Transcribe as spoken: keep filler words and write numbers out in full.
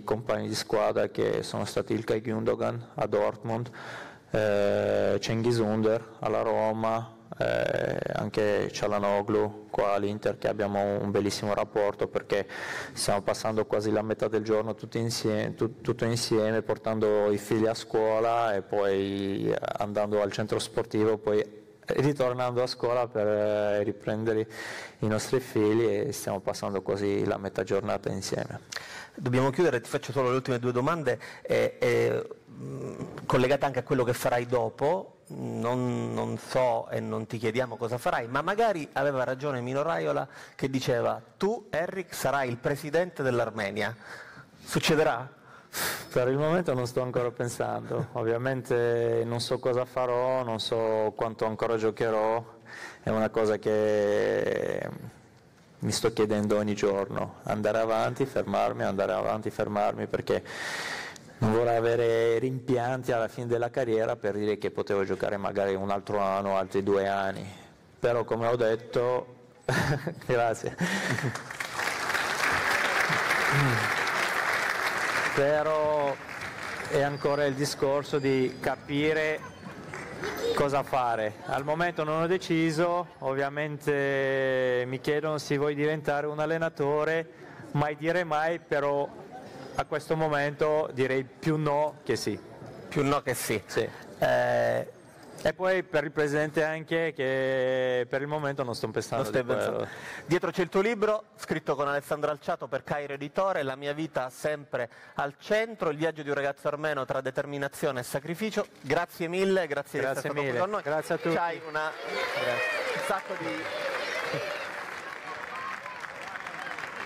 compagni di squadra che sono stati Ilkay Gundogan a Dortmund, eh, Cengiz Under alla Roma, eh, anche Çalhanoğlu qua all'Inter, che abbiamo un bellissimo rapporto perché stiamo passando quasi la metà del giorno tutti insieme, tut, tutto insieme, portando i figli a scuola e poi andando al centro sportivo, poi ritornando a scuola per riprendere i nostri figli, e stiamo passando quasi la metà giornata insieme. Dobbiamo chiudere, ti faccio solo le ultime due domande eh, eh, collegate anche a quello che farai dopo. Non, non so e non ti chiediamo cosa farai, ma magari aveva ragione Mino Raiola che diceva: tu Henrik sarai il presidente dell'Armenia. Succederà? Per il momento non sto ancora pensando, ovviamente non so cosa farò, non so quanto ancora giocherò, è una cosa che mi sto chiedendo ogni giorno: andare avanti, fermarmi, andare avanti, fermarmi, perché non vorrei avere rimpianti alla fine della carriera per dire che potevo giocare magari un altro anno, altri due anni, però come ho detto, grazie, però è ancora il discorso di capire cosa fare. Al momento non ho deciso, ovviamente mi chiedono se vuoi diventare un allenatore, mai dire mai, però a questo momento direi più no che sì. Più no che sì. Sì. Eh, E poi per il presidente anche, che per il momento non sto pensando. non stai di quello. pensando. Dietro c'è il tuo libro, scritto con Alessandro Alciato per Cairo Editore, La mia vita sempre al centro, il viaggio di un ragazzo armeno tra determinazione e sacrificio. Grazie mille, grazie, Grazie di essere stato mille. qui con noi. Grazie a tutti. C'hai una, un sacco di